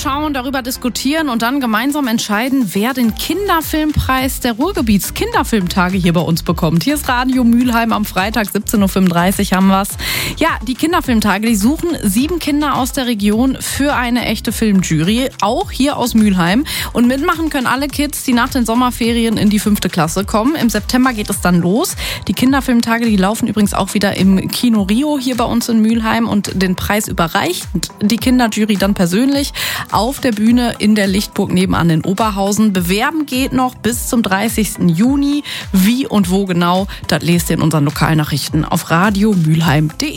schauen, darüber diskutieren und dann gemeinsam entscheiden, wer den Kinderfilmpreis der Ruhrgebiets Kinderfilmtage hier bei uns bekommt. Hier ist Radio Mülheim am Freitag, 17.35 Uhr haben wir's. Ja, die Kinderfilmtage, die suchen 7 Kinder aus der Region für eine echte Filmjury, auch hier aus Mülheim. Und mitmachen können alle Kids, die nach den Sommerferien in die 5. Klasse kommen. Im September geht es dann los. Die Kinderfilmtage, die laufen übrigens auch wieder im Kino Rio hier bei uns in Mülheim und den Preis überreicht die Kinderjury dann persönlich auf der Bühne in der Lichtburg nebenan in Oberhausen. Bewerben geht noch bis zum 30. Juni. Wie und wo genau, das lest ihr in unseren Lokalnachrichten auf radiomülheim.de.